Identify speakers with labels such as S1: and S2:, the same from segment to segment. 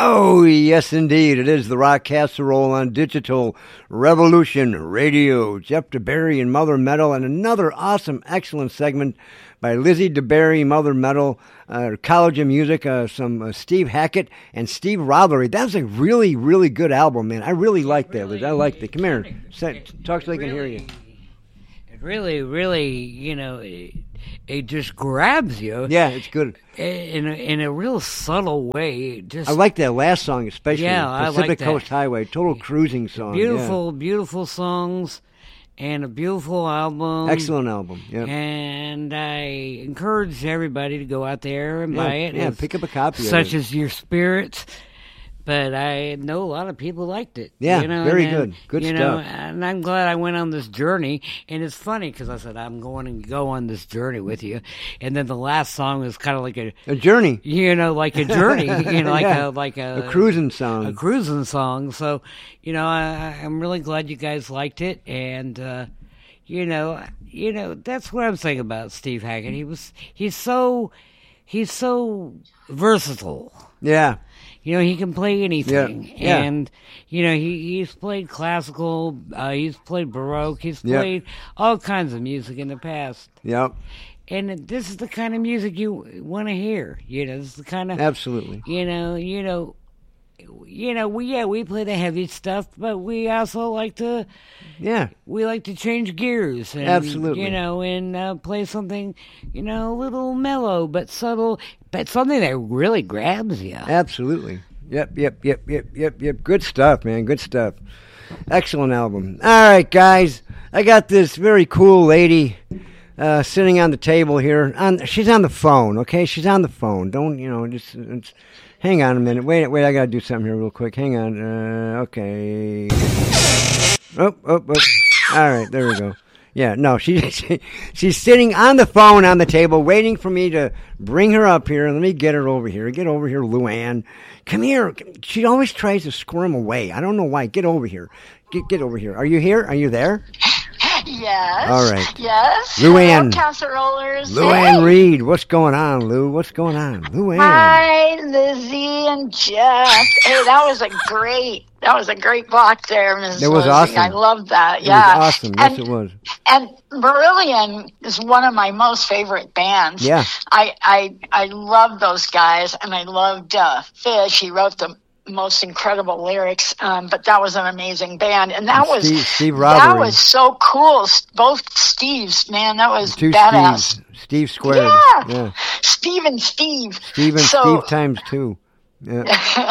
S1: Oh, yes, indeed. It is the Rock Casserole on Digital Revolution Radio. Jeff DeBerry and Mother Metal, and another awesome, excellent segment by Lizzie DeBerry, Mother Metal, College of Music, some Steve Hackett and Steve Rothery. That was a really, really good album, man. I really like that, Liz. I like that. Come here. Talk so they can hear you.
S2: It really, it just grabs you.
S1: Yeah, it's good.
S2: In a real subtle way.
S1: I like that last song, especially.
S2: Yeah,
S1: Pacific
S2: I like that.
S1: Coast Highway, total cruising song.
S2: Beautiful songs, and a beautiful album.
S1: Excellent album, yeah.
S2: And I encourage everybody to go out there and buy it.
S1: Yeah, pick up a copy of it.
S2: Such as Your Spirits. But I know a lot of people liked it.
S1: Yeah, very good. Good stuff.
S2: And I'm glad I went on this journey. And it's funny because I said, I'm going to go on this journey with you. And then the last song was kind of like a
S1: journey.
S2: Like a journey. Like
S1: a cruising song.
S2: A cruising song. So, I'm really glad you guys liked it. And, that's what I'm saying about Steve Hackett. He's so versatile.
S1: Yeah.
S2: He can play anything.
S1: Yeah.
S2: And, he's played classical, he's played Baroque, he's played all kinds of music in the past.
S1: Yep.
S2: And this is the kind of music you want to hear. This is the kind of...
S1: Absolutely.
S2: We play the heavy stuff, but we also like to...
S1: Yeah.
S2: We like to change gears. And,
S1: Absolutely.
S2: And play something, a little mellow but subtle, but something that really grabs you.
S1: Absolutely. Yep. Good stuff, man. Good stuff. Excellent album. All right, guys. I got this very cool lady sitting on the table here. She's on the phone, okay? She's on the phone. Don't, just hang on a minute. Wait, I got to do something here real quick. Hang on. Okay. Oh. All right, there we go. Yeah, no, she's sitting on the phone on the table waiting for me to bring her up here. Let me get her over here. Get over here, Luann. Come here. She always tries to squirm away. I don't know why. Get over here. Get over here. Are you here? Are you there?
S3: Yes.
S1: All right.
S3: Yes.
S1: Luann.
S3: Hello, casserolers.
S1: Luann
S3: Hey.
S1: Reed. What's going on, Lou? What's going on? Luann.
S3: Hi, Lizzie and Jeff. Hey, that was a great block there, Mrs.
S1: It was
S3: Lizzie.
S1: awesome.
S3: I love that.
S1: It
S3: Yeah.
S1: was awesome. Yes, it was.
S3: And Marillion is one of my most favorite bands.
S1: Yeah.
S3: I love those guys, and I loved Fish. He wrote the most incredible lyrics, but that was an amazing band, and that was
S1: Steve
S3: that
S1: Rothery.
S3: was so cool. Both Steves, man, that was
S1: Two
S3: badass.
S1: Steve squared.
S3: Yeah. Steve and Steve.
S1: Steve and Steve times two. Yeah.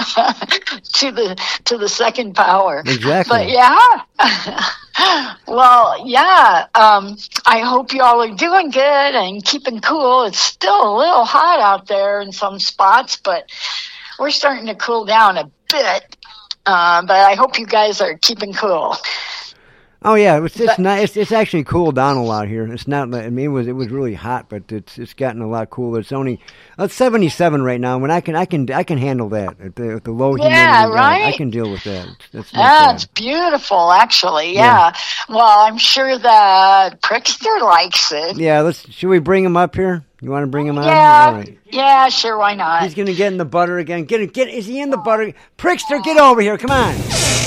S3: to the second power.
S1: Exactly.
S3: But yeah. Well, yeah. I hope you all are doing good and keeping cool. It's still a little hot out there in some spots, but we're starting to cool down a bit. But I hope you guys are keeping cool.
S1: Oh yeah, it's actually cooled down a lot here. It's not. I mean, it was really hot, but it's gotten a lot cooler. It's 77 right now, and I can handle that at the low humidity.
S3: Yeah, right.
S1: I can deal with that. That's
S3: it's beautiful, actually. Yeah. Well, I'm sure that Prickster likes it.
S1: Yeah. Should we bring him up here? You want to bring him on?
S3: Yeah.
S1: All right.
S3: Yeah, sure. Why not?
S1: He's gonna get in the butter again. Is he in the butter? Prickster, get over here! Come on.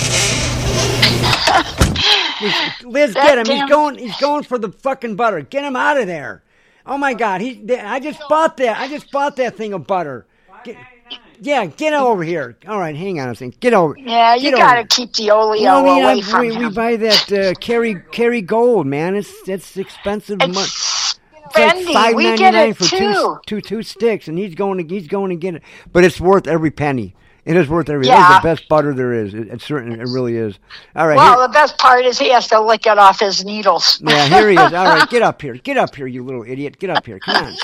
S1: Liz, get him. He's going for the fucking butter. Get him out of there. Oh my God. I just bought that thing of butter. Get over here. All right, hang on a second. Get over.
S3: Yeah, you got to keep the oleo away from him.
S1: We buy that Kerry Gold, man. It's expensive.
S3: It's
S1: like $5.99
S3: for
S1: two sticks, and he's going to get it. But it's worth every penny. It is worth every.
S3: Yeah.
S1: That is the best butter there is. It really is. All right.
S3: Well, the best part is he has to lick it off his needles.
S1: Yeah, here he is. All right, get up here. Get up here, you little idiot. Get up here. Come on.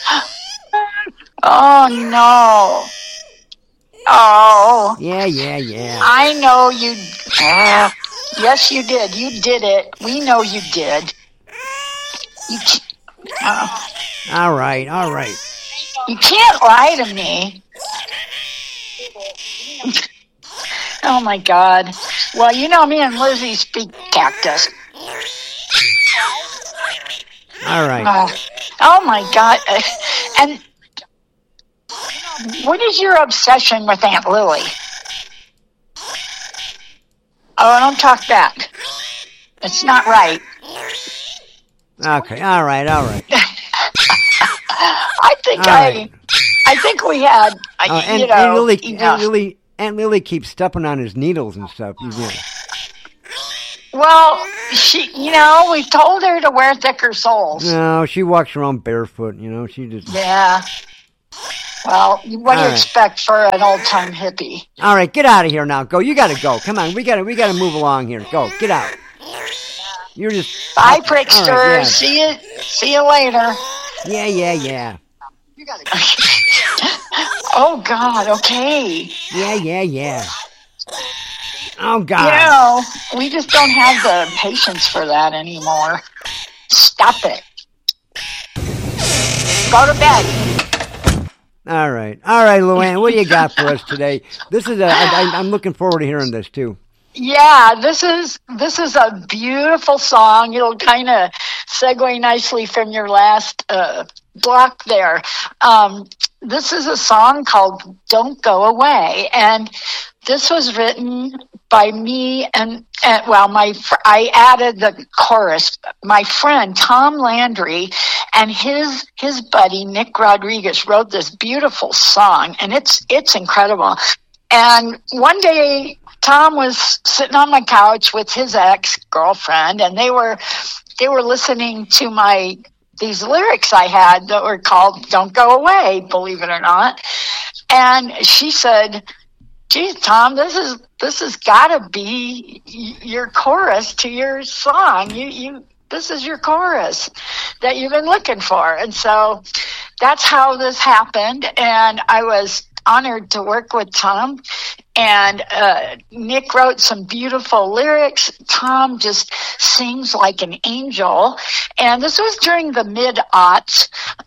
S3: Oh no. Oh.
S1: Yeah.
S3: I know you. Yes, you did. You did it. We know you did.
S1: All right.
S3: You can't lie to me. Oh my God. Well, you know me and Lizzie speak cactus.
S1: All right.
S3: Oh my God. And What is your obsession with Aunt Lily? Oh, don't talk back. It's not right.
S1: Okay, all right.
S3: I think we had,
S1: Aunt Lily keeps stepping on his needles and stuff.
S3: Well, we've told her to wear thicker soles.
S1: No, she walks around barefoot. She just.
S3: Yeah. Well, what do you expect for an old-time hippie?
S1: All right, get out of here now. Go. You got to go. Come on, we got to move along here. Go, get out. You're just.
S3: Bye, Prickster. Right, yeah. See you later.
S1: Yeah.
S3: You gotta go. Oh God. Okay.
S1: Yeah. Oh God.
S3: We just don't have the patience for that anymore. Stop it. Go to bed.
S1: All right, Luann, what do you got for us today? This is I'm looking forward to hearing this too.
S3: Yeah, this is a beautiful song. It'll kind of segue nicely from your last block there. This is a song called "Don't Go Away," and this was written by me and I added the chorus. My friend Tom Landry and his buddy Nick Rodriguez wrote this beautiful song, and it's incredible. And one day Tom was sitting on my couch with his ex-girlfriend, and they were listening to these lyrics I had that were called "Don't Go Away," believe it or not. And she said, "Geez, Tom, this has got to be your chorus to your song. This is your chorus that you've been looking for." And so that's how this happened. And I was honored to work with Tom. And Nick wrote some beautiful lyrics. Tom just sings like an angel. And this was during the mid-aughts.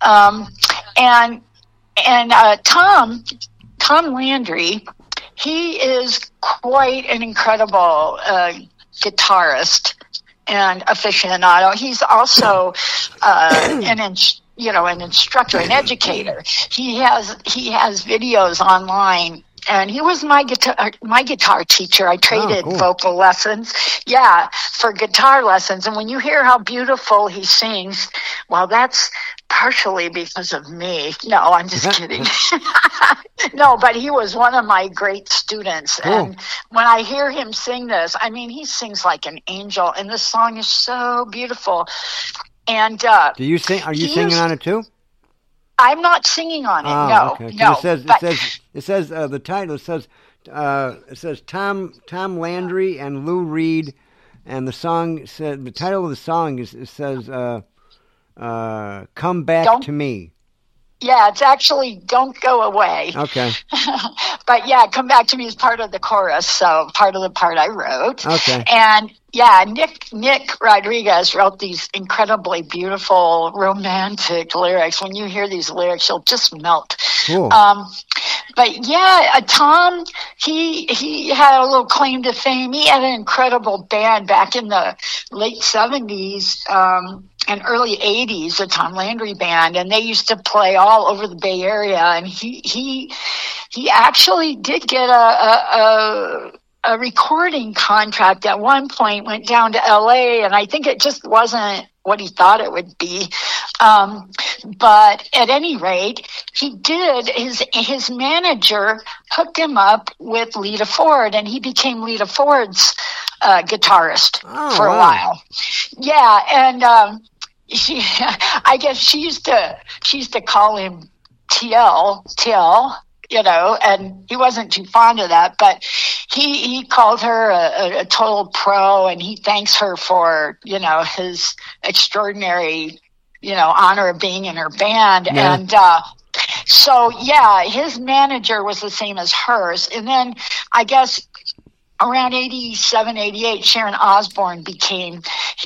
S3: Tom Landry, he is quite an incredible guitarist and aficionado. He's also an instructor, an educator. He has videos online, and he was my guitar teacher. I traded vocal lessons, for guitar lessons. And when you hear how beautiful he sings, well, that's partially because of me. No, I'm just kidding. No, but he was one of my great students. Cool. And when I hear him sing this, I mean, he sings like an angel, and this song is so beautiful. And do you sing?
S1: Are you singing on it too?
S3: I'm not singing on it. No,
S1: okay. It says the title. It says Tom Landry and Lou Reed, and the song said the title of the song says "Come Back to Me."
S3: Yeah, it's actually "Don't Go Away."
S1: Okay.
S3: But yeah, "Come Back to Me" is part of the chorus, so part of the part I wrote.
S1: Okay.
S3: And yeah, Nick Rodriguez wrote these incredibly beautiful, romantic lyrics. When you hear these lyrics, you'll just melt.
S1: Cool.
S3: But yeah, Tom, he had a little claim to fame. He had an incredible band back in the late 70s and early 80s, the Tom Landry Band, and they used to play all over the Bay Area. And he actually did get a recording contract at one point, went down to LA, and I think it just wasn't what he thought it would be. But at any rate, he did. His manager hooked him up with Lita Ford, and he became Lita Ford's guitarist for a while. Yeah, and I guess she used to call him TL. And he wasn't too fond of that, but he called her a total pro, and he thanks her for, his extraordinary, honor of being in her band. Yeah. And so, his manager was the same as hers. And then I guess around 87, 88, Sharon Osbourne became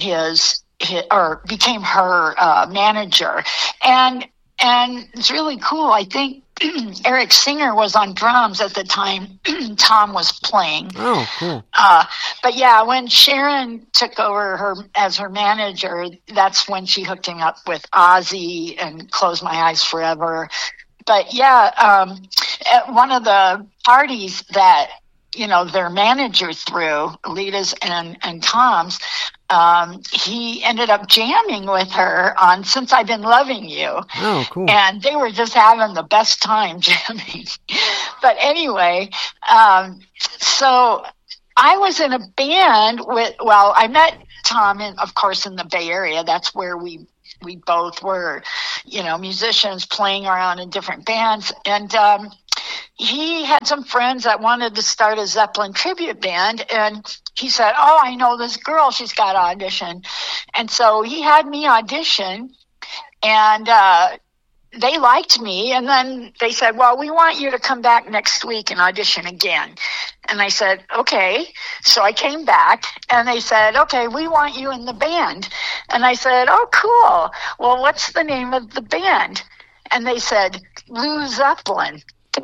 S3: became her manager. And it's really cool. I think Eric Singer was on drums at the time Tom was playing.
S1: Oh, cool.
S3: But yeah, when Sharon took over as her manager, that's when she hooked him up with Ozzy and Close My Eyes Forever. But yeah, at one of the parties that, their manager threw, Lita's and Tom's, he ended up jamming with her on Since I've Been Loving You.
S1: Oh, cool.
S3: And they were just having the best time jamming. But anyway, so I was in a band I met Tom, of course, in the Bay Area. That's where we both were, musicians playing around in different bands. And he had some friends that wanted to start a Zeppelin tribute band. And he said, "Oh, I know this girl. She's got to audition." And so he had me audition. And they liked me. And then they said, "Well, we want you to come back next week and audition again." And I said, "Okay." So I came back and they said, "Okay, we want you in the band." And I said, "Oh, cool. Well, what's the name of the band?" And they said, "Lou Zeppelin."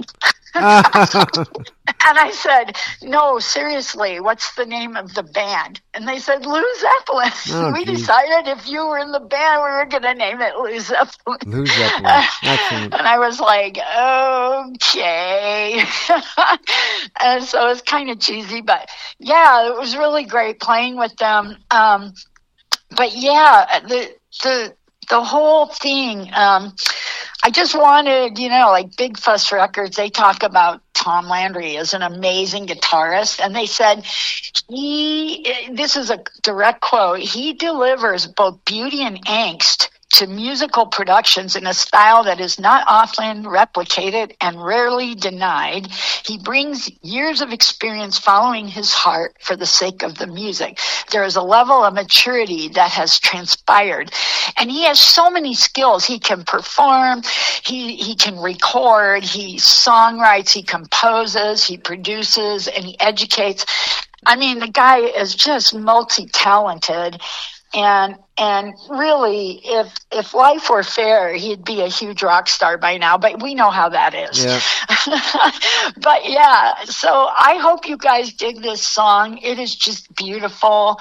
S3: And I said, "No, seriously, what's the name of the band?" And they said, "Lou Zeppelin."
S1: Oh,
S3: we
S1: geez.
S3: decided if you were in the band, we were going to name it Lou Zeppelin.
S1: Lou Zeppelin. Excellent.
S3: And I was like, okay. And so it's kind of cheesy, but yeah, it was really great playing with them. But yeah, the whole thing, I just wanted, like Big Fuss Records, they talk about Tom Landry as an amazing guitarist. And they said, this is a direct quote, he delivers both beauty and angst to musical productions in a style that is not often replicated and rarely denied. He brings years of experience following his heart for the sake of the music. There is a level of maturity that has transpired. And he has so many skills. He can perform, he can record, he songwrites, he composes, he produces, and he educates. I mean, the guy is just multi-talented. And really, if life were fair, he'd be a huge rock star by now, but we know how that is.
S1: Yeah.
S3: But yeah, so I hope you guys dig this song. It is just beautiful.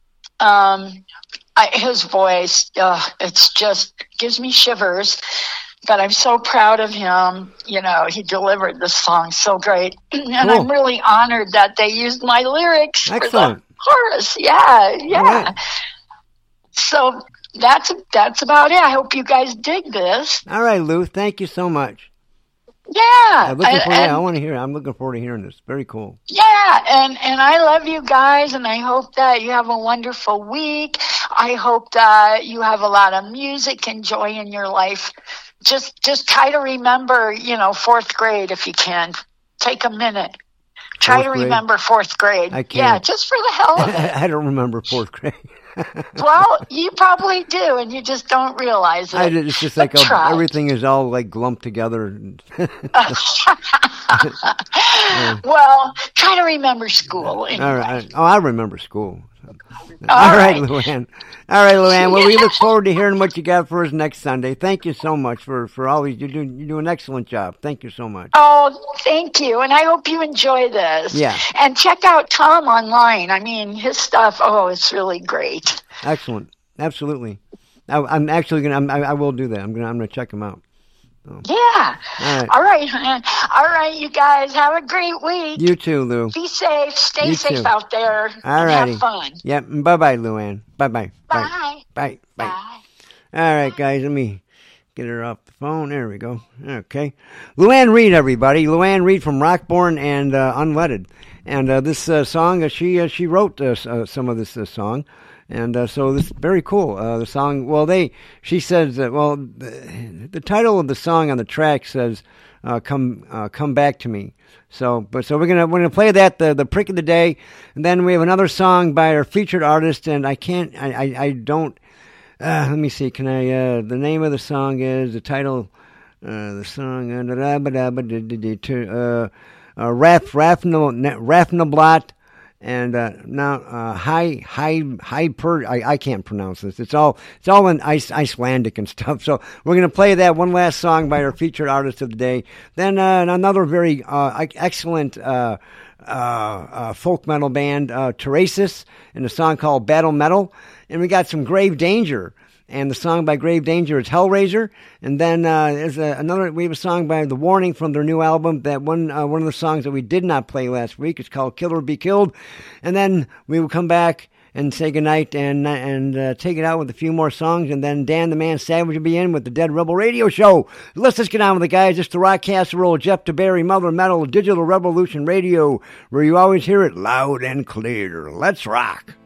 S3: His voice, it's just gives me shivers, but I'm so proud of him. He delivered this song so great. And
S1: Cool.
S3: I'm really honored that they used my lyrics
S1: Excellent.
S3: for the chorus. Yeah.
S1: All right.
S3: So that's about it. I hope you guys dig this.
S1: All right, Lou. Thank you so much.
S3: Yeah.
S1: I want to hear it. I'm looking forward to hearing this. Very cool.
S3: Yeah, and I love you guys, and I hope that you have a wonderful week. I hope that you have a lot of music and joy in your life. Just try to remember, fourth grade if you can. Take a minute. Try
S1: Fourth
S3: to
S1: grade?
S3: remember fourth grade.
S1: I can't.
S3: Yeah, just for the hell of it.
S1: I don't remember fourth grade.
S3: Well, you probably do, and you just don't realize it.
S1: It's just like
S3: Try.
S1: everything is all like lumped together.
S3: Well, try to remember school. Anyway.
S1: All right. Oh, I remember school.
S3: All
S1: right,
S3: right.
S1: Luann. All right, Luann. Well, we look forward to hearing what you got for us next Sunday. Thank you so much for always. You do an excellent job. Thank you so much.
S3: Oh, thank you. And I hope you enjoy this.
S1: Yeah.
S3: And check out Tom online. I mean, his stuff, it's really great.
S1: Excellent. Absolutely. I'm actually gonna. I will do that. I'm gonna check him out. Oh.
S3: Yeah.
S1: All right.
S3: All right, you guys. Have a great week.
S1: You too, Lou.
S3: Be safe. Stay
S1: You
S3: safe
S1: too.
S3: out there.
S1: All
S3: and
S1: righty.
S3: have fun.
S1: Yep. Bye-bye, Luann. Bye-bye.
S3: Bye.
S1: Bye. Bye.
S3: Bye.
S1: All right, guys. Let me get her off the phone. There we go. Okay. Luann Reed, everybody. Luann Reed from Rockborn and Unleaded. And this song, she wrote some of this song. And so this is very cool. The song, she says that, the title of the song on the track says, come back to me. So we're gonna play that, the prick of the day, and then we have another song by our featured artist, and I don't, let me see, can I, the name of the song is, the title, the song, Rafnablot. And now I can't pronounce this. It's all in Icelandic and stuff. So we're gonna play that one last song by our featured artist of the day. Then another very excellent folk metal band, Teresis, and a song called Battle Metal. And we got some Grave Danger. And the song by Grave Danger is Hellraiser. And then we have a song by The Warning from their new album. That one of the songs that we did not play last week is called Kill or Be Killed. And then we will come back and say goodnight and take it out with a few more songs. And then Dan the Man Savage will be in with the Dead Rebel Radio Show. Let's just get on with it, guys. It's the Rock Casserole, Jeff DeBerry, Mother Metal, Digital Revolution Radio, where you always hear it loud and clear. Let's rock.